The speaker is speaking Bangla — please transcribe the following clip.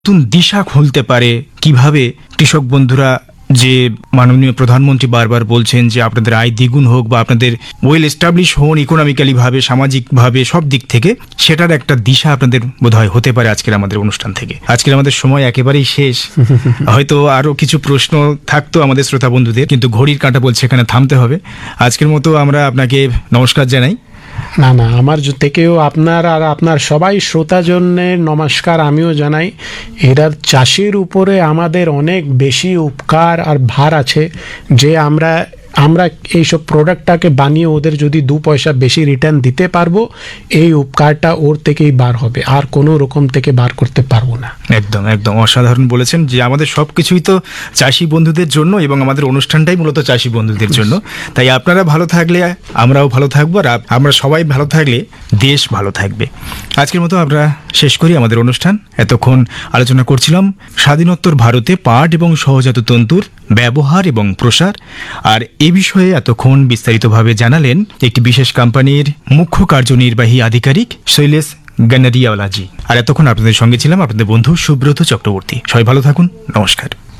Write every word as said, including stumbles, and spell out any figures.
নতুন দিশা খুলতে পারে, কিভাবে কৃষক বন্ধুরা যে মাননীয় প্রধানমন্ত্রী বারবার বলছেন যে আপনাদের আয় দ্বিগুণ হোক বা আপনাদের ওয়েল এস্টাবলিশ হন ইকোনমিক্যালি ভাবে, সামাজিকভাবে, সব দিক থেকে, সেটার একটা দিশা আপনাদের বোধহয় হতে পারে আজকের আমাদের অনুষ্ঠান থেকে। আজকের আমাদের সময় একেবারেই শেষ। হয়তো আরো কিছু প্রশ্ন থাকতো আমাদের শ্রোতা বন্ধুদের, কিন্তু ঘড়ির কাঁটা বলছে এখানে থামতে হবে। আজকের মতো আমরা আপনাকে নমস্কার জানাই। না না আমার থেকেও আপনার আর আপনার সবাই শ্রোতাজনের নমস্কার আমিও জানাই। এটার চাষির উপরে আমাদের অনেক বেশি উপকার আর ভার আছে, যে আমরা আমরা এইসব প্রোডাক্টটাকে বানিয়ে ওদের যদি দু পয়সা বেশি রিটার্ন দিতে পারবো, এই উপকারটা ওর থেকেই বার হবে, আর কোনো রকম থেকে বার করতে পারবো না। একদম একদম অসাধারণ বলেছেন যে আমাদের সব কিছুই তো চাষি বন্ধুদের জন্য, এবং আমাদের অনুষ্ঠানটাই মূলত চাষি বন্ধুদের জন্য। তাই আপনারা ভালো থাকলে আমরাও ভালো থাকবো, আর আমরা সবাই ভালো থাকলে দেশ ভালো থাকবে। আজকের মতো আমরা শেষ করি আমাদের অনুষ্ঠান। এতক্ষণ আলোচনা করছিলাম স্বাধীনোত্তর ভারতে পাট এবং সহজাত তন্তুর ব্যবহার এবং প্রসার, আর এ বিষয়ে এতক্ষণ বিস্তারিতভাবে জানালেন একটি বিশেষ কোম্পানির মুখ্য কার্যনির্বাহী আধিকারিক শৈলেশ গানারিয়াওয়ালাজি। আর এতক্ষণ আপনাদের সঙ্গে ছিলাম আপনাদের বন্ধু সুব্রত চক্রবর্তী। সবাই ভালো থাকুন, নমস্কার।